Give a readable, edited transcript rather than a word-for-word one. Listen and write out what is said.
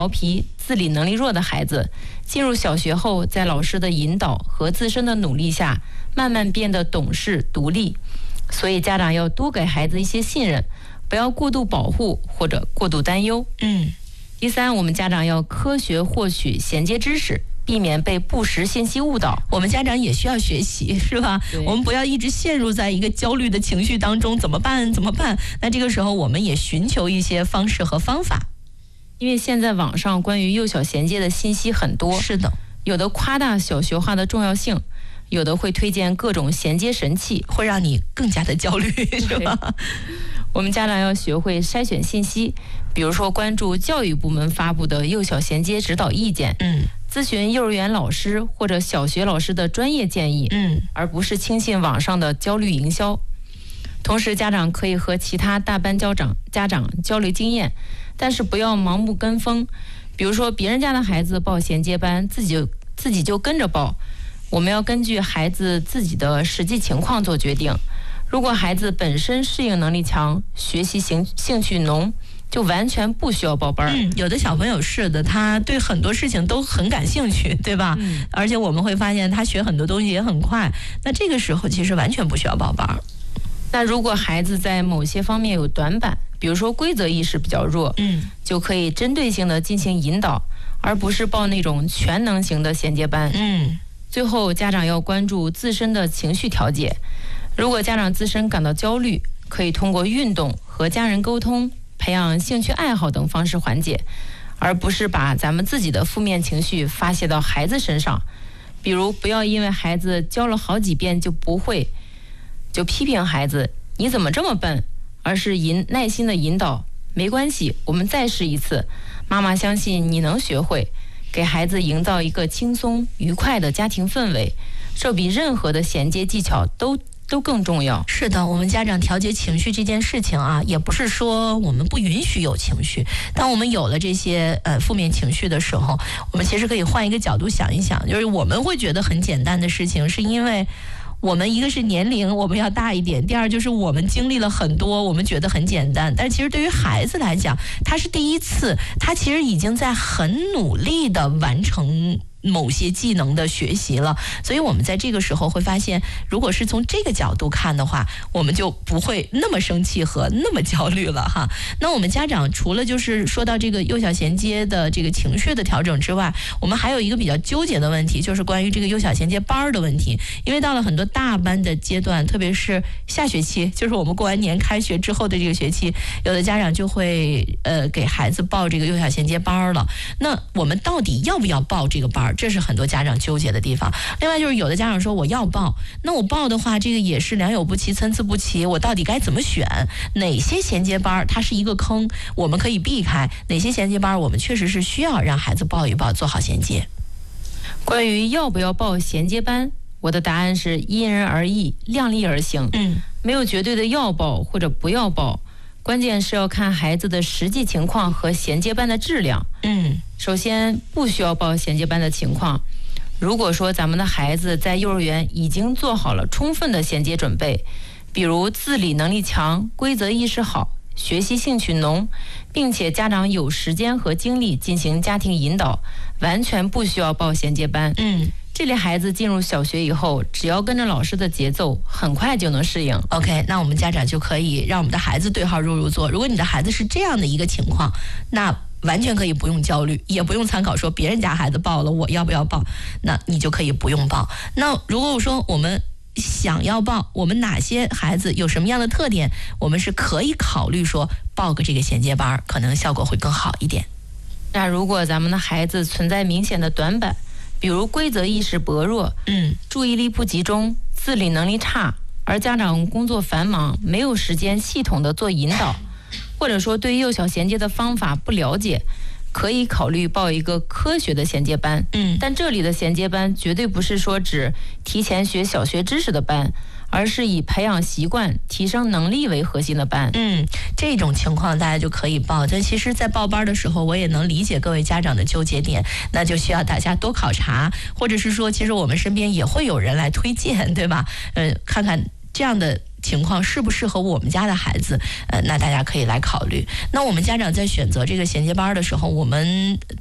调皮、自理能力弱的孩子，进入小学后，在老师的引导和自身的努力下，慢慢变得懂事独立。所以家长要多给孩子一些信任，不要过度保护或者过度担忧。第三，我们家长要科学获取衔接知识，避免被不实信息误导。 我们家长也需要学习，是吧？我们不要一直陷入在一个焦虑的情绪当中，怎么办？那这个时候我们也寻求一些方式和方法。 因为现在网上关于幼小衔接的信息很多， 是的， 有的夸大小学化的重要性，有的会推荐各种衔接神器， 会让你更加的焦虑，是吧？ 我们家长要学会筛选信息，比如说关注教育部门发布的幼小衔接指导意见，咨询幼儿园老师或者小学老师的专业建议，而不是轻信网上的焦虑营销。同时，家长可以和其他大班家长交流经验，但是不要盲目跟风。比如说，别人家的孩子报衔接班，自己就跟着报。我们要根据孩子自己的实际情况做决定。如果孩子本身适应能力强，学习兴趣浓，就完全不需要报班。 有的小朋友是的，他对很多事情都很感兴趣，对吧？而且我们会发现他学很多东西也很快，那这个时候其实完全不需要报班。 那如果孩子在某些方面有短板，比如说规则意识比较弱，就可以针对性的进行引导，而不是报那种全能型的衔接班。最后，家长要关注自身的情绪调节。如果家长自身感到焦虑，可以通过运动和家人沟通，培养兴趣爱好等方式缓解，而不是把咱们自己的负面情绪发泄到孩子身上。比如，不要因为孩子教了好几遍就不会，就批评孩子你怎么这么笨，而是耐心的引导，没关系，我们再试一次，妈妈相信你能学会，给孩子营造一个轻松愉快的家庭氛围，这比任何的衔接技巧都更重要。 是的，我们家长调节情绪这件事情啊，也不是说我们不允许有情绪。当我们有了这些负面情绪的时候，我们其实可以换一个角度想一想，就是我们会觉得很简单的事情，是因为我们一个是年龄我们要大一点，第二就是我们经历了很多，我们觉得很简单，但其实对于孩子来讲，他是第一次，他其实已经在很努力的完成某些技能的学习了，所以我们在这个时候会发现，如果是从这个角度看的话，我们就不会那么生气和那么焦虑了哈。那我们家长除了就是说到这个幼小衔接的这个情绪的调整之外，我们还有一个比较纠结的问题，就是关于这个幼小衔接班的问题。因为到了很多大班的阶段，特别是下学期，就是我们过完年开学之后的这个学期，有的家长就会给孩子报这个幼小衔接班了。那我们到底要不要报这个班？这是很多家长纠结的地方。另外就是有的家长说我要报，那我报的话，这个也是良莠不齐参差不齐，我到底该怎么选？哪些衔接班它是一个坑，我们可以避开？哪些衔接班我们确实是需要让孩子报一报，做好衔接？ 关于要不要报衔接班，我的答案是因人而异，量力而行。没有绝对的要报或者不要报，关键是要看孩子的实际情况和衔接班的质量。首先不需要报衔接班的情况，如果说咱们的孩子在幼儿园已经做好了充分的衔接准备，比如自理能力强，规则意识好，学习兴趣浓，并且家长有时间和精力进行家庭引导，完全不需要报衔接班。这类孩子进入小学以后，只要跟着老师的节奏，很快就能适应。 OK， 那我们家长就可以让我们的孩子对号入座。如果你的孩子是这样的一个情况，那完全可以不用焦虑，也不用参考说别人家孩子报了，我要不要报？那你就可以不用报。那如果说我们想要报，我们哪些孩子有什么样的特点，我们是可以考虑说报个这个衔接班，可能效果会更好一点。 那如果咱们的孩子存在明显的短板，比如规则意识薄弱，注意力不集中，自理能力差，而家长工作繁忙，没有时间系统的做引导，或者说对幼小衔接的方法不了解，可以考虑报一个科学的衔接班。但这里的衔接班绝对不是说指提前学小学知识的班，而是以培养习惯、提升能力为核心的班。 这种情况大家就可以报。但其实在报班的时候，我也能理解各位家长的纠结点，那就需要大家多考察，或者是说其实我们身边也会有人来推荐，对吧？看看这样的情况适不适合我们家的孩子，那大家可以来考虑。那我们家长在选择这个衔接班的时候，我们